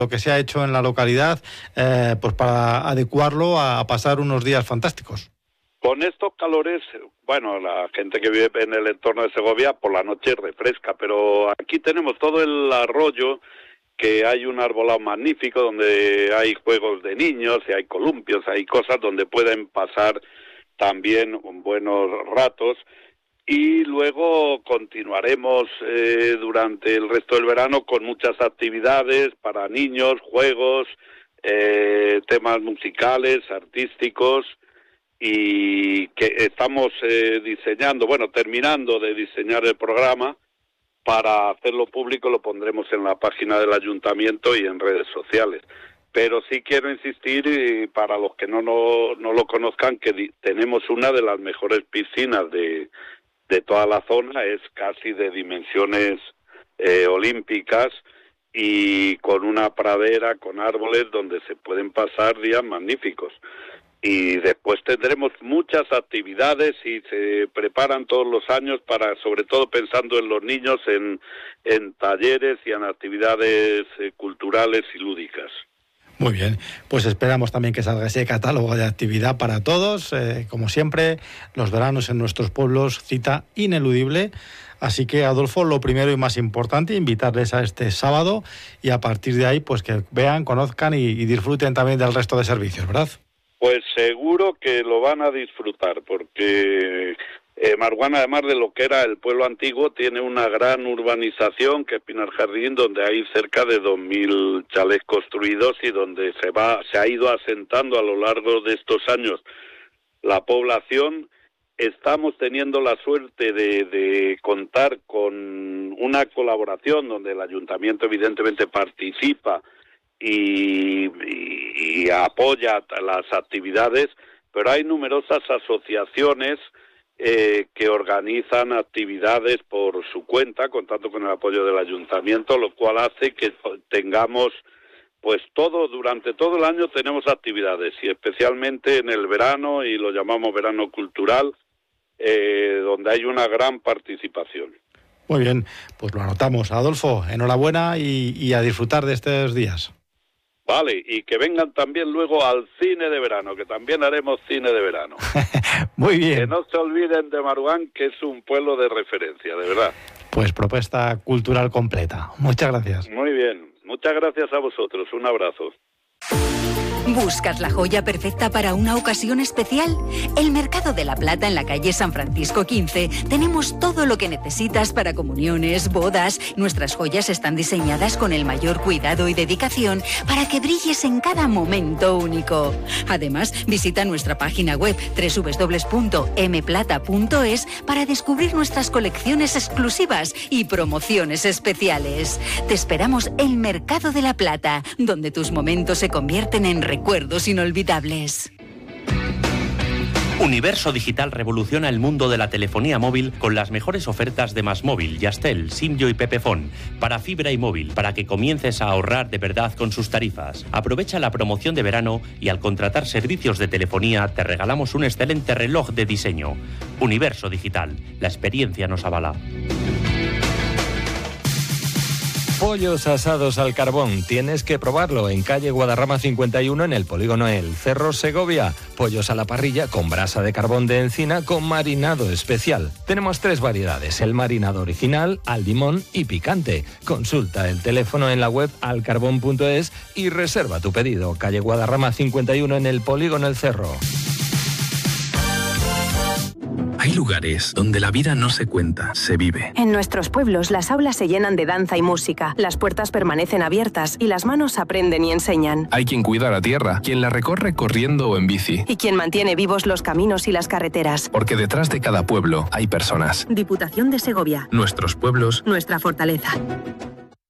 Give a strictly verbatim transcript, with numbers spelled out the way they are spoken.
lo que se ha hecho en la localidad, eh, pues para adecuarlo a, a pasar unos días fantásticos. Con estos calores, bueno, la gente que vive en el entorno de Segovia por la noche refresca, pero aquí tenemos todo el arroyo, que hay un arbolado magnífico donde hay juegos de niños y hay columpios, hay cosas donde pueden pasar también buenos ratos. Y luego continuaremos eh, durante el resto del verano con muchas actividades para niños, juegos, eh, temas musicales, artísticos, y que estamos eh, diseñando, bueno, terminando de diseñar el programa. Para hacerlo público lo pondremos en la página del ayuntamiento y en redes sociales. Pero sí quiero insistir, y para los que no, no, no lo conozcan, que di- tenemos una de las mejores piscinas de de toda la zona, es casi de dimensiones eh, olímpicas y con una pradera, con árboles donde se pueden pasar días magníficos. Y después tendremos muchas actividades y se preparan todos los años para, sobre todo pensando en los niños, en, en talleres y en actividades eh, culturales y lúdicas. Muy bien, pues esperamos también que salga ese catálogo de actividad para todos. Eh, como siempre, los veranos en nuestros pueblos, cita ineludible. Así que, Adolfo, lo primero y más importante, invitarles a este sábado y a partir de ahí, pues que vean, conozcan y, y disfruten también del resto de servicios, ¿verdad? Pues seguro que lo van a disfrutar, porque eh, Marguana, además de lo que era el pueblo antiguo, tiene una gran urbanización que es Pinar Jardín, donde hay cerca de dos mil chalés construidos y donde se va, se ha ido asentando a lo largo de estos años la población. Estamos teniendo la suerte de, de contar con una colaboración donde el ayuntamiento evidentemente participa y, y, y apoya las actividades, pero hay numerosas asociaciones eh, que organizan actividades por su cuenta, contando con el apoyo del ayuntamiento, lo cual hace que tengamos, pues todo, durante todo el año tenemos actividades, y especialmente en el verano, y lo llamamos verano cultural, eh, donde hay una gran participación. Muy bien, pues lo anotamos. Adolfo, enhorabuena y, y a disfrutar de estos días. Vale, y que vengan también luego al cine de verano, que también haremos cine de verano. Muy bien. Que no se olviden de Maruán, que es un pueblo de referencia, de verdad. Pues propuesta cultural completa. Muchas gracias. Muy bien, muchas gracias a vosotros, un abrazo. ¿Buscas la joya perfecta para una ocasión especial? El Mercado de la Plata en la calle San Francisco quince. Tenemos todo lo que necesitas para comuniones, bodas. Nuestras joyas están diseñadas con el mayor cuidado y dedicación para que brilles en cada momento único. Además, visita nuestra página web doble u doble u doble u punto m plata punto es para descubrir nuestras colecciones exclusivas y promociones especiales. Te esperamos en Mercado de la Plata, donde tus momentos se convierten en recuerdos inolvidables. Universo Digital revoluciona el mundo de la telefonía móvil con las mejores ofertas de MásMóvil, Yastel, Simyo y Pepefon para fibra y móvil, para que comiences a ahorrar de verdad con sus tarifas. Aprovecha la promoción de verano y al contratar servicios de telefonía te regalamos un excelente reloj de diseño. Universo Digital, la experiencia nos avala. Pollos asados al carbón, tienes que probarlo en calle Guadarrama cincuenta y uno en el polígono El Cerro, Segovia. Pollos a la parrilla con brasa de carbón de encina con marinado especial. Tenemos tres variedades, el marinado original, al limón y picante. Consulta el teléfono en la web alcarbón punto es y reserva tu pedido. Calle Guadarrama cincuenta y uno en el polígono El Cerro. Hay lugares donde la vida no se cuenta, se vive. En nuestros pueblos las aulas se llenan de danza y música, las puertas permanecen abiertas y las manos aprenden y enseñan. Hay quien cuida la tierra, quien la recorre corriendo o en bici. Y quien mantiene vivos los caminos y las carreteras. Porque detrás de cada pueblo hay personas. Diputación de Segovia. Nuestros pueblos. Nuestra fortaleza.